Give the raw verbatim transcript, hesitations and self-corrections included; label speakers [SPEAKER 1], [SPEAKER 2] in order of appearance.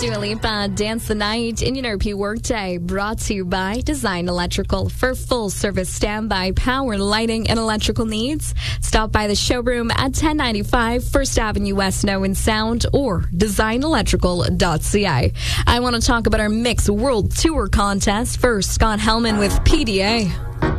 [SPEAKER 1] Dua Lipa, Dance the Night in your N R P Workday, brought to you by Design Electrical. For full service standby power, lighting, and electrical needs, stop by the showroom at ten ninety-five First Avenue West, Snow and Sound, or design electrical dot c a. I want to talk about our Mix World Tour contest. First, Scott Hellman with P D A.